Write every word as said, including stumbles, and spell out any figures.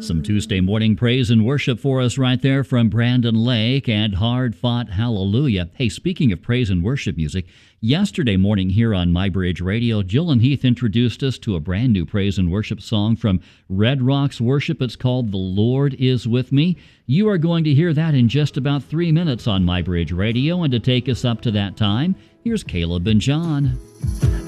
Some Tuesday morning praise and worship for us right there from Brandon Lake and Hard Fought Hallelujah. Hey, speaking of praise and worship music, yesterday morning here on My Bridge Radio, Jill and Heath introduced us to a brand new praise and worship song from Red Rocks Worship. It's called The Lord Is With Me. You are going to hear that in just about three minutes on My Bridge Radio, and to take us up to that time, here's Caleb and John.